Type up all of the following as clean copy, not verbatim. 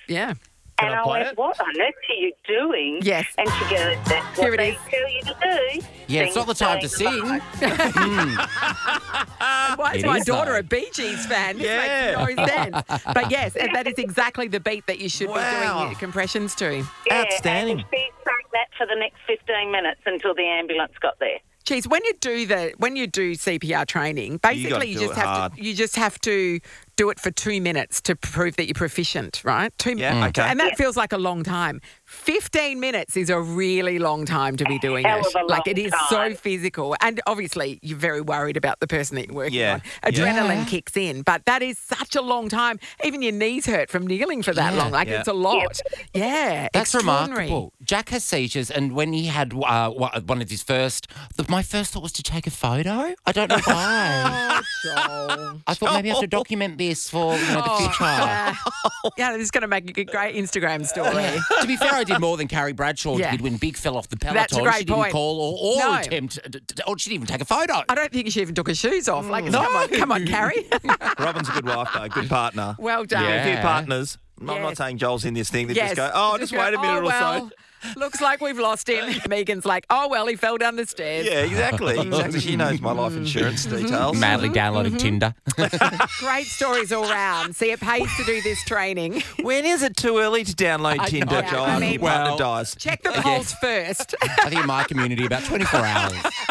Yeah. And I went, what on earth are you doing? Yes. And she goes, that's Here what it they is. tell you to do. Yeah, it's not the time to sing. Why is It my is, daughter though. a Bee Gees fan? This Yeah. makes no sense. But yes, and that is exactly the beat that you should be doing compressions to. Yeah, Outstanding. And she sang that for the next 15 minutes until the ambulance got there. Geez, when you do CPR training, basically do it hard. you just have to do it for 2 minutes to prove that you're proficient, right? 2 minutes. Yeah, okay. And that feels like a long time. 15 minutes is a really long time to be doing Hell it. of a Like it long is so time. physical. And obviously you're very worried about the person that you're working Yeah. on. Adrenaline kicks in, but that is such a long time. Even your knees hurt from kneeling for that long. Like it's a lot. Yeah. That's extraordinary. remarkable. Jack has seizures, and when he had one of his first, my first thought was to take a photo. I don't know why. Joel. I thought maybe I have to document this for the future. Yeah, this is going to make a great Instagram story. To be fair, I did more than Carrie Bradshaw Yeah. did when Big fell off the peloton. That's a great she didn't point. call or No. attempt, or she didn't even take a photo. I don't think she even took her shoes off. Like, come on, Carrie. Robin's a good wife, though. Good partner. Well done. A few Yeah. partners. I'm Yes. not saying Joel's in this thing. They Yes. just go, just wait a minute or so. Looks like we've lost him. Megan's like, oh, well, he fell down the stairs. Yeah, exactly. She knows my life insurance details. Madly downloading Tinder. Great stories all round. See, it pays to do this training. When is it too early to download Tinder, know. Joel? I Your mean, partner dies. Check the polls first. I think in my community, about 24 hours.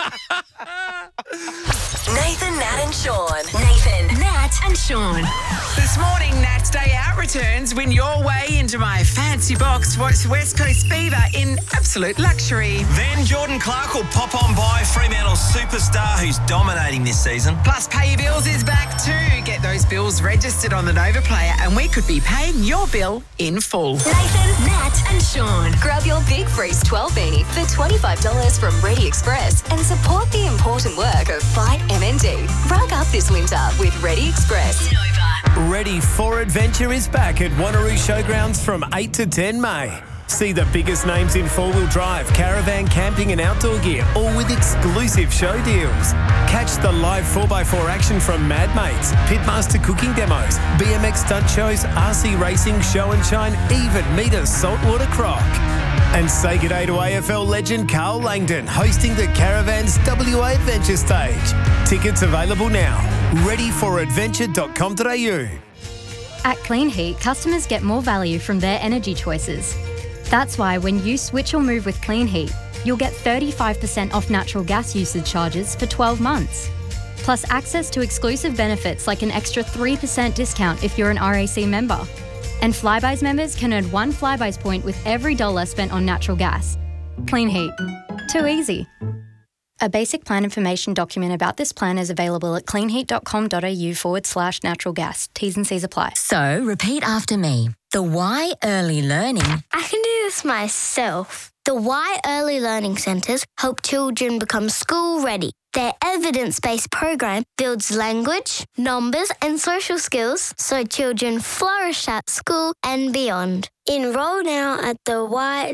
Nathan, Nat and Sean. Nathan, Nat and Sean. This morning, Nat's Day Out returns. Win your way into my fancy box. Watch West Coast Fever in absolute luxury. Then Jordan Clark will pop on by, Fremantle's superstar who's dominating this season. Plus, Pay Your Bills is back too. Get those bills registered on the Nova Player and we could be paying your bill in full. Nathan, Nat and Sean. Grab your Big Freeze 12 beanie for $25 from Ready Express and support the important work of Fight MND. Rug up this winter with Ready Express. Nova. Ready for Adventure is back at Wanneroo Showgrounds from 8 to 10 May. See the biggest names in four-wheel drive, caravan, camping and outdoor gear, all with exclusive show deals. Catch the live 4x4 action from Mad Mates, Pitmaster cooking demos, BMX stunt shows, RC racing, show and shine, even meet a saltwater croc. And say g'day to AFL legend Carl Langdon, hosting the Caravans WA Adventure Stage. Tickets available now. readyforadventure.com.au. At Clean Heat, customers get more value from their energy choices. That's why when you switch or move with Clean Heat, you'll get 35% off natural gas usage charges for 12 months. Plus access to exclusive benefits like an extra 3% discount if you're an RAC member. And Flybuys members can earn 1 Flybuys point with every dollar spent on natural gas. Clean Heat. Too easy. A basic plan information document about this plan is available at cleanheat.com.au/natural gas. T's and C's apply. So, repeat after me. The Y Early Learning. I can do this myself. The Y Early Learning Centres help children become school ready. Their evidence-based program builds language, numbers and social skills so children flourish at school and beyond. Enrol now at the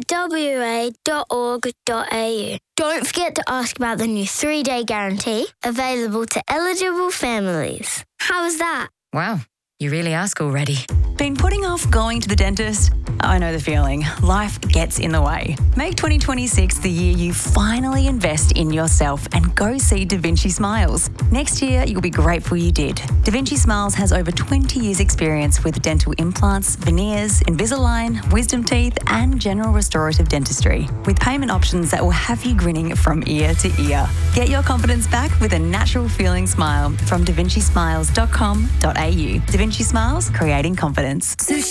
ywa.org.au. Don't forget to ask about the new 3-day guarantee available to eligible families. How was that? Wow, you really ask already. Been putting off going to the dentist? I know the feeling. Life gets in the way. Make 2026 the year you finally invest in yourself and go see Da Vinci Smiles. Next year, you'll be grateful you did. Da Vinci Smiles has over 20 years' experience with dental implants, veneers, Invisalign, wisdom teeth, and general restorative dentistry, with payment options that will have you grinning from ear to ear. Get your confidence back with a natural feeling smile from davincismiles.com.au. Da Vinci Smiles, creating confidence. Sushi